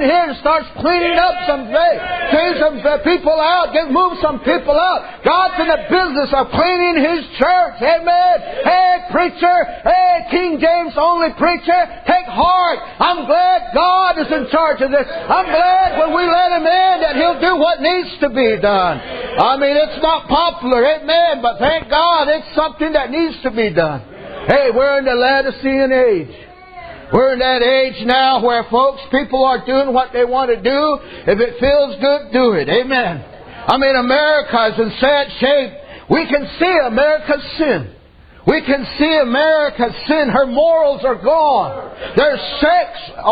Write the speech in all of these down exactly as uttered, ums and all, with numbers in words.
here and starts cleaning up some things, some people out, get move some people out. God's in the business of cleaning His church. Amen. Hey, preacher. Hey, King James only preacher. Take heart. I'm glad God is in charge of this. I'm glad when we let Him in that He'll do what needs to be done. I mean, it's not popular. Amen. But thank God it's something that needs to be done. Hey, we're in the Laodicean age. We're in that age now where, folks, people are doing what they want to do. If it feels good, do it. Amen. I mean, America is in sad shape. We can see America's sin. We can see America's sin. Her morals are gone. There's sex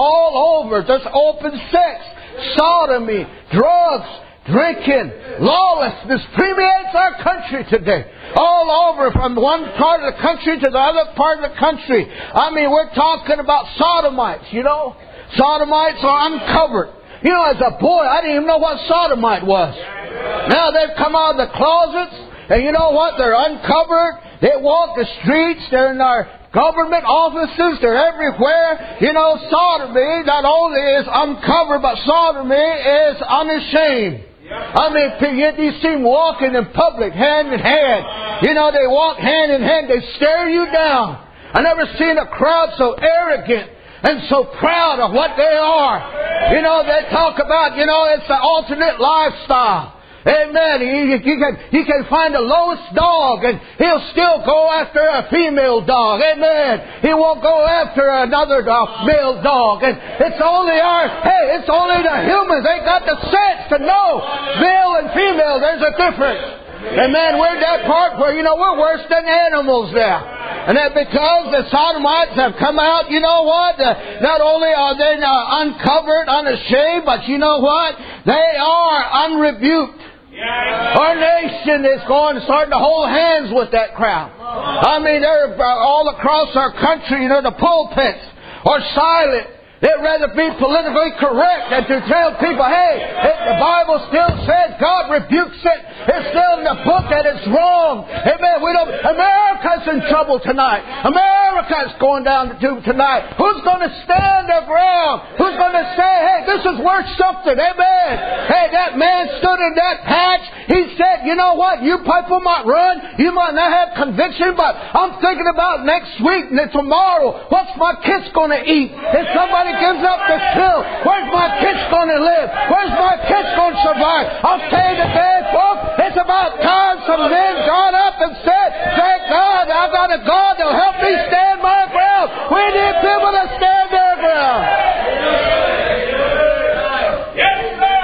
all over. There's open sex, sodomy, drugs, drinking, lawlessness permeates our country today. All over, from one part of the country to the other part of the country. I mean, we're talking about sodomites, you know. Sodomites are uncovered. You know, as a boy, I didn't even know what sodomite was. Now they've come out of the closets, and you know what? They're uncovered. They walk the streets. They're in our government offices. They're everywhere. You know, sodomy not only is uncovered, but sodomy is unashamed. I mean, you see them walking in public, hand in hand. You know, they walk hand in hand. They stare you down. I never seen a crowd so arrogant and so proud of what they are. You know, they talk about, you know, it's an alternate lifestyle. Amen. He, he, can, he can find the lowest dog and he'll still go after a female dog. Amen. He won't go after another dog, male dog. And it's only our, hey, it's only the humans. They got the sense to know male and female. There's a difference. Amen. We're that part where, you know, we're worse than animals now. And that because the sodomites have come out, you know what? Uh, not only are they uh, uncovered, unashamed, but you know what? They are unrebuked. Our nation is going starting to hold hands with that crowd. I mean, they're all across our country, you know, the pulpits are silent. They'd rather be politically correct than to tell people, hey, it, the Bible still says God rebukes it. It's still in the book that it's wrong. Amen. We don't. America's in trouble tonight. America's going down to tonight. Who's going to stand their ground? Who's going to say, hey, this is worth something? Amen. Hey, that man stood in that patch. He said, you know what? You people might run. You might not have conviction, but I'm thinking about next week and then tomorrow. What's my kids going to eat? If somebody gives up this pill, where's my kids going to live? Where's my kids going to survive? I'll tell you today, folks, it's about time some men got up and said, thank God, I got a God that'll help me stand my ground. We need people to stand their ground. Yes,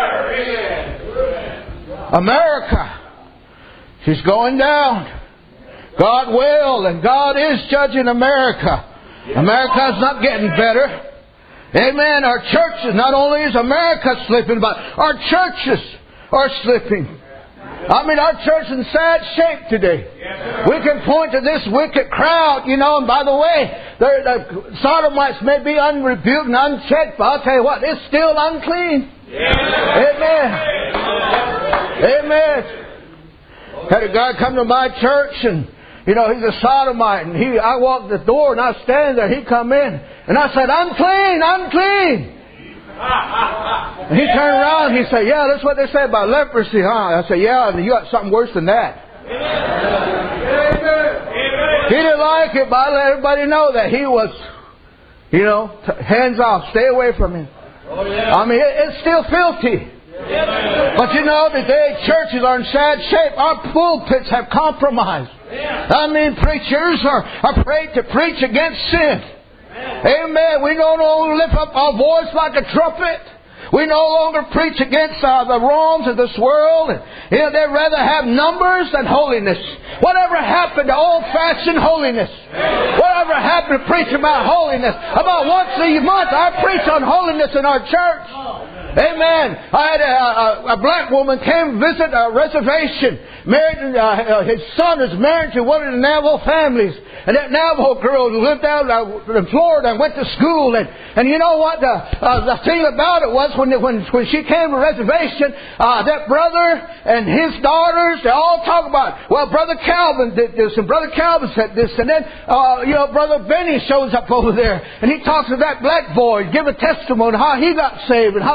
sir. America, she's going down. God will, and God is judging America. America's not getting better. Amen. Our churches, not only is America slipping, but our churches are slipping. I mean, our church is in sad shape today. We can point to this wicked crowd, you know, and by the way, the sodomites may be unrebuked and unchecked, but I'll tell you what, it's still unclean. Amen. Amen. Had a guy come to my church and, you know, he's a sodomite, and he, I walked the door and I stand there, he come in, and I said, unclean, unclean. And he turned around and he said, yeah, that's what they say about leprosy, huh? I said, yeah, and you got something worse than that. He didn't like it, but I let everybody know that he was, you know, t- hands off, stay away from him. I mean, it, it's still filthy. But you know, today churches are in sad shape. Our pulpits have compromised. I mean, preachers are afraid to preach against sin. Amen. We no longer lift up our voice like a trumpet. We no longer preach against uh, the wrongs of this world. And, you know, they'd rather have numbers than holiness. Whatever happened to old-fashioned holiness? Whatever happened to preach about holiness? About once a month I preach on holiness in our church. Amen. I had a, a, a black woman came visit a reservation. Married, uh, his son is married to one of the Navajo families. And that Navajo girl lived out in Florida and went to school. And, and you know what? The, uh, the thing about it was when, when, when she came to the reservation, uh, that brother and his daughters, they all talk about, well, Brother Calvin did this and Brother Calvin said this. And then, uh, you know, Brother Benny shows up over there. And he talks to that black boy, give a testimony how he got saved and how